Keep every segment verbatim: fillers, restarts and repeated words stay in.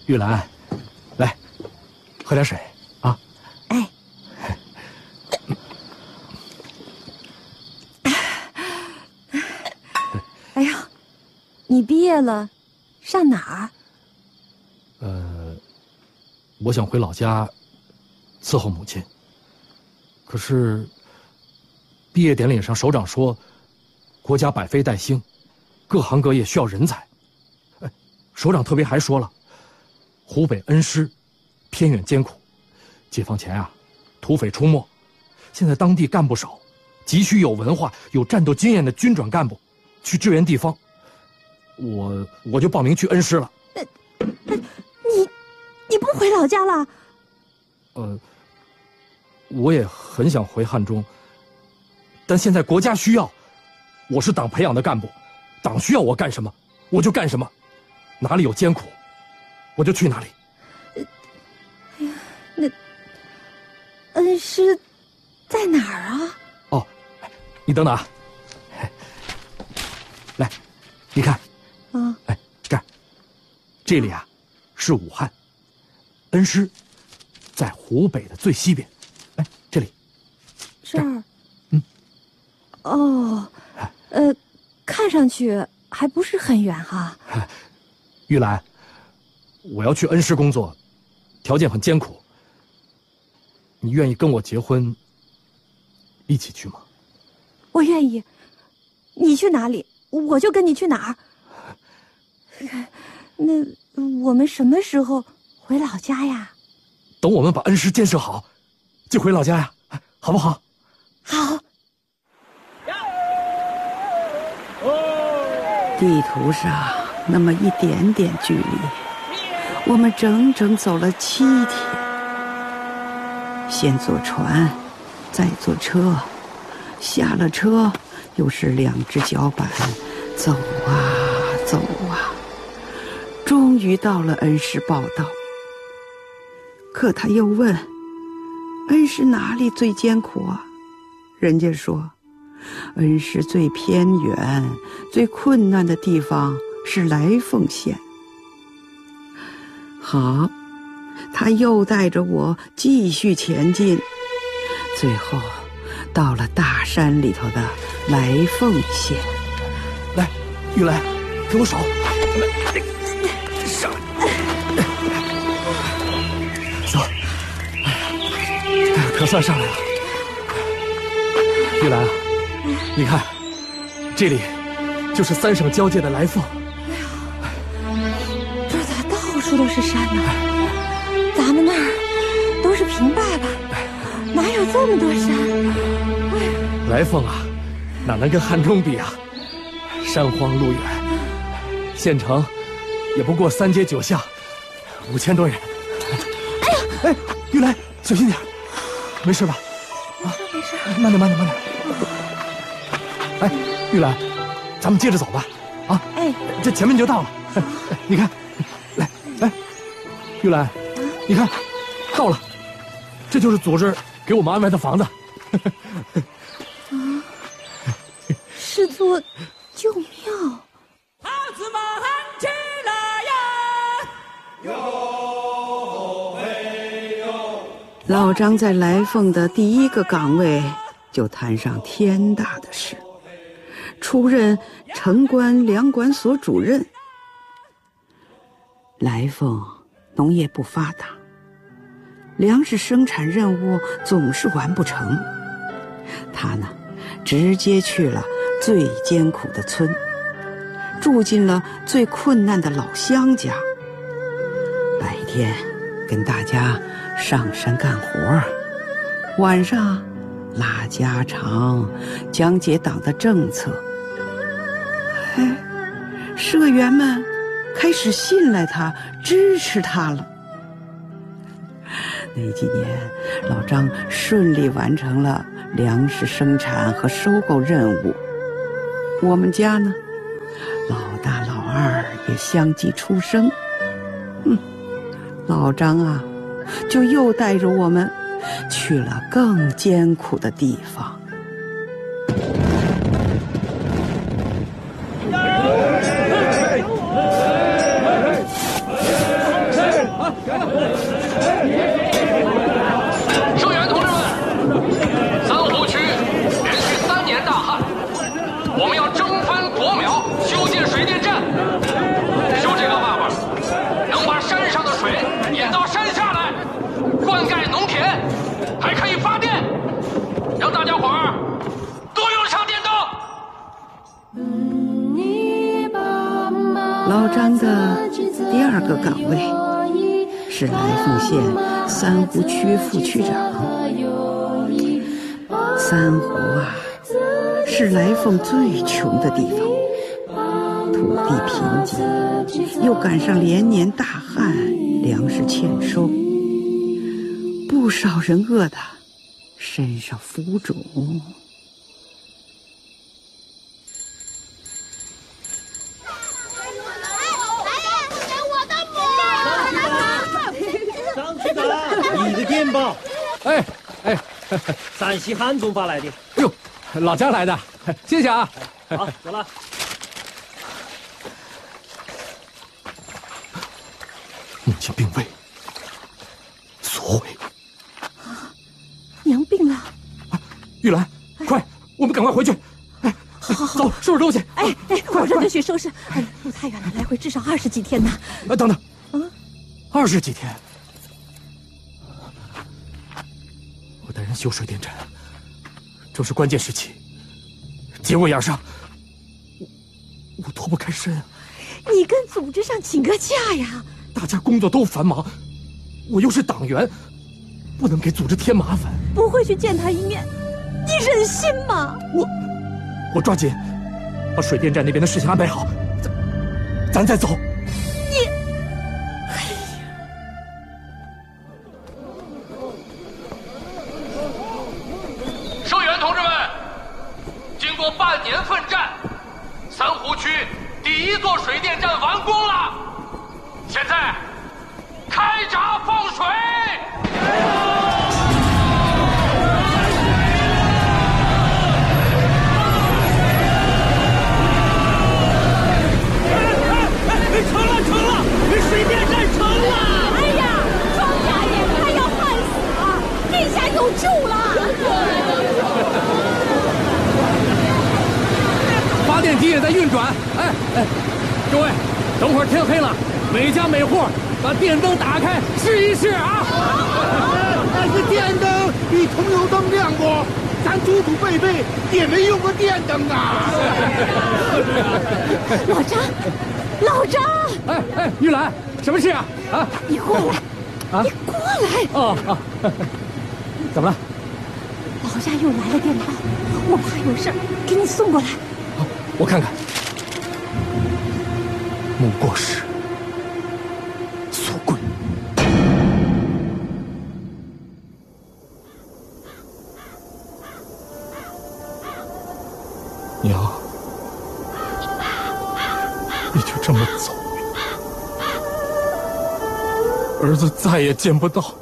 玉兰，来，喝点水啊。 哎。哎呀，你毕业了，上哪儿？ 呃，我想回老家伺候母亲。可是，毕业典礼上首长说，国家百废待兴，各行各业需要人才。哎，首长特别还说了，湖北恩施偏远艰苦，解放前啊，土匪出没，现在当地干部少，急需有文化、有战斗经验的军转干部去支援地方。我我就报名去恩施了。 呃，呃你你不回老家了？ 呃，我也很想回汉中，但现在国家需要，我是党培养的干部，党需要我干什么，我就干什么，哪里有艰苦，我就去哪里。 呃、哎呀，那恩施在哪儿啊？ 哦，你等等啊，来，你看， 啊， 哎，这儿，这里啊，是武汉，恩施在湖北的最西边，哎，这里， 这儿， 嗯， 哦，呃，看上去还不是很远哈。 玉兰，我要去恩施工作，条件很艰苦，你愿意跟我结婚，一起去吗？ 我愿意，你去哪里，我就跟你去哪儿。那我们什么时候回老家呀？ 等我们把恩施建设好，就回老家呀，好不好？ 好。 地图上那么一点点距离，我们整整走了七天。先坐船，再坐车，下了车又是两只脚板，走啊走啊，终于到了恩施报道。可他又问，恩施哪里最艰苦啊？人家说，恩施最偏远、最困难的地方是来凤县。好，他又带着我继续前进，最后到了大山里头的来凤县。 来，玉兰，给我手，上来，走。哎呀，可算上来了。玉兰啊，你看，这里就是三省交界的来凤。 哎呀，这咋到处都是山呢？咱们那儿都是平坝坝，哪有这么多山？ 哎、来凤啊，哪能跟汉中比啊？山荒路远，县城也不过三街九巷，五千多人。 哎呀， 哎，玉兰，小心点，没事吧？ 啊，没事， 慢点，慢点，慢点。哎，玉兰，咱们接着走吧。啊， 哎， 这前面就到了。你看，来来，玉兰，你看，到了，这就是组织给我们安排的房子。 啊，是座旧庙。 孩子们起来呀！哟嘿哟！老张在来凤的第一个岗位就摊上天大的事，出任城关粮管所主任。来凤农业不发达，粮食生产任务总是完不成。他呢，直接去了最艰苦的村，住进了最困难的老乡家。白天跟大家上山干活，晚上拉家常，讲解党的政策。哎，社员们开始信赖他，支持他了。那几年，老张顺利完成了粮食生产和收购任务。我们家呢，老大老二也相继出生。嗯，老张啊，就又带着我们去了更艰苦的地方。 章的第二个岗位是来凤县三湖区副区长。三湖啊，是来凤最穷的地方，土地贫瘠，又赶上连年大旱，粮食欠收，不少人饿得身上浮肿。 张局长，你的电报。 哎哎， 陕西汉中发来的。 哟，老家来的，谢谢啊。 好，走了。 母亲病危，所谓娘病了。 玉兰，快，我们赶快回去。哎， 好好好， 走，收拾东西。 哎哎，我这就去收拾。哎，路太远了，来回至少二十几天呢。 哎，等等， 嗯， 二十几天。我带人修水电站，正是关键时期，节骨眼上，我我脱不开身啊！ 你跟组织上请个假呀！ 大家工作都繁忙，我又是党员，不能给组织添麻烦。 不会去见他一面，你忍心吗？ 我我抓紧把水电站那边的事情安排好，咱咱再走。 你，哎呀！ 社员同志们，经过半年奋战，三湖区第一座水电站完工了。现在开闸放水。 成了成了，水电站成了！ 哎呀，庄稼也快要旱死了，这下有救了！ 发电机也在运转。哎哎，各位，等会儿天黑了，每家每户把电灯打开试一试啊！ 但是电灯比桐油灯亮不？咱祖祖辈辈也没用过电灯啊！ 老张，老张， 哎哎，玉兰，什么事啊？啊， 你过来， 啊， 你过来！ 哦啊，怎么了？ 老家又来了电报，我怕有事儿，给你送过来。 好，我看看。母过世，所归。娘，你就这么走，儿子再也见不到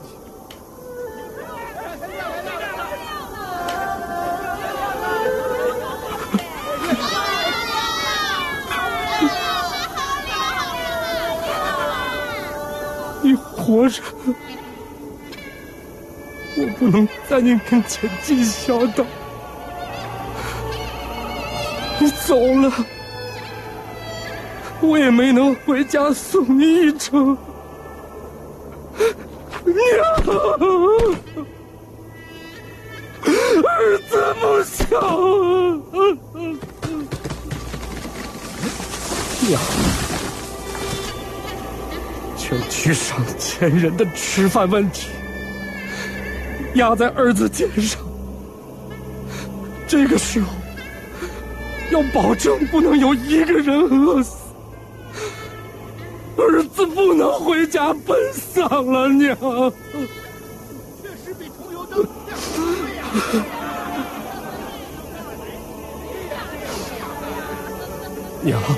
你。你活着，我不能在你跟前尽孝道。你走了，我也没能回家送你一程。娘，儿子不孝啊！娘，全区上千人的吃饭问题压在儿子肩上，这个时候要保证不能有一个人饿死，儿子不能回家奔丧了，娘。 确实比桐油灯亮。 娘。